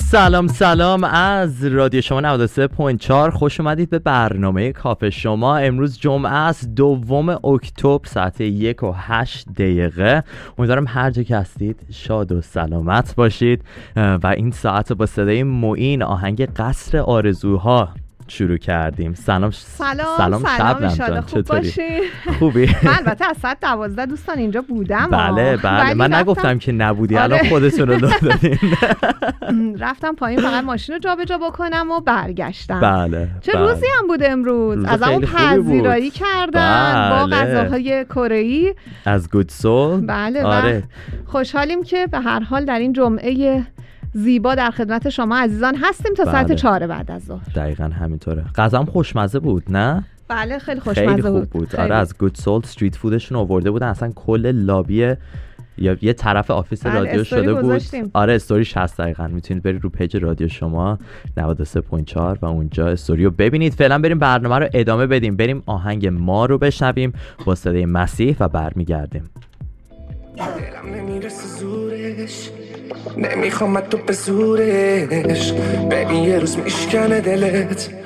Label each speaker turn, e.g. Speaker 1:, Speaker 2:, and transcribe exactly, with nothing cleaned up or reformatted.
Speaker 1: سلام سلام از رادیو شما نود و سه ممیز چهار. خوش اومدید به برنامه کافه شما. امروز جمعه است، دوم اکتبر، ساعت یک و هشت دقیقه. امیدوارم هر جا که هستید شاد و سلامت باشید و این ساعت با صدای معین آهنگ قصر آرزوها شروع کردیم. سلام
Speaker 2: سلام
Speaker 1: سلام,
Speaker 2: سلام
Speaker 1: شبنم جان،
Speaker 2: خوب
Speaker 1: چطوری؟
Speaker 2: باشی؟
Speaker 1: خوبی؟
Speaker 2: من البته از ساعت دوازده دوستان اینجا بودم.
Speaker 1: بله بله من
Speaker 2: رفتم...
Speaker 1: نگفتم که نبودی.
Speaker 2: آره.
Speaker 1: الان خودتون رو دادین.
Speaker 2: رفتم پایین فقط ماشین رو جابجا بکنم و برگشتم.
Speaker 1: بله
Speaker 2: چه
Speaker 1: بله.
Speaker 2: روزی هم بود امروز. از اون پذیرایی کردن
Speaker 1: بله.
Speaker 2: با غذاهای کره‌ای
Speaker 1: از گود سول.
Speaker 2: بله
Speaker 1: آره.
Speaker 2: خوشحالیم که به هر حال در این جمعه زیبا در خدمت شما عزیزان هستیم تا
Speaker 1: بله.
Speaker 2: ساعت چهار بعد از ظهر.
Speaker 1: دقیقاً همینطوره. غذام خوشمزه بود نه؟
Speaker 2: بله خیلی خوشمزه
Speaker 1: خیلی خوب
Speaker 2: بود,
Speaker 1: بود.
Speaker 2: خیلی.
Speaker 1: آره از گود سول استریت فودشون آورده بودن، اصلا کل لابی یا یه طرف آفیس
Speaker 2: بله
Speaker 1: رادیو شده
Speaker 2: گذاشتیم.
Speaker 1: بود. آره استوریش هست دقیقاً. میتونید برید رو پیج رادیو شما نود و سه ممیز چهار و اونجا استوریو ببینید. فعلا بریم برنامه رو ادامه بدیم. بریم آهنگ ما رو بشنویم با صدای مسیح و برمیگردیم.
Speaker 3: دلم نمیرسه زورش، نمیخوام تو به زورش، ببین یه روز میشکنه دلت،